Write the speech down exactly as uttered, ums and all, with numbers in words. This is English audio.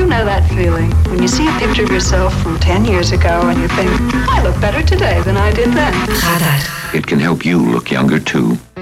You know that feeling when you see a picture of yourself from ten years ago and you think, I look better today than I did then. Radar. It can help you look younger too.